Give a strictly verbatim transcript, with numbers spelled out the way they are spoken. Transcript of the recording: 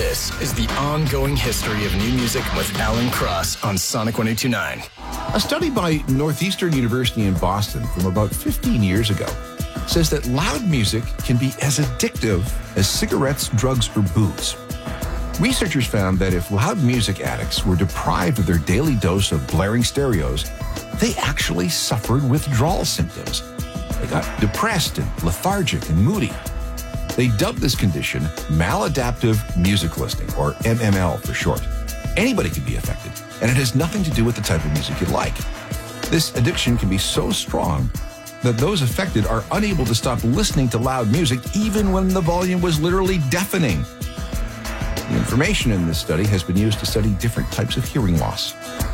This is the ongoing history of new music with Alan Cross on Sonic one oh two point nine. A study by Northeastern University in Boston from about fifteen years ago says that loud music can be as addictive as cigarettes, drugs, or booze. Researchers found that if loud music addicts were deprived of their daily dose of blaring stereos, they actually suffered withdrawal symptoms. They got depressed and lethargic and moody. They dubbed this condition maladaptive music listening, or M M L for short. Anybody can be affected, and it has nothing to do with the type of music you like. This addiction can be so strong that those affected are unable to stop listening to loud music even when the volume was literally deafening. The information in this study has been used to study different types of hearing loss.